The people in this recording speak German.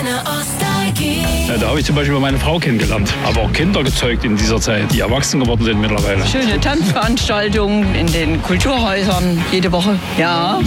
Antenne Nostalgie. Ja, da habe ich zum Beispiel meine Frau kennengelernt. Aber auch Kinder gezeugt in dieser Zeit, die erwachsen geworden sind mittlerweile. Schöne Tanzveranstaltungen in den Kulturhäusern jede Woche. Ja.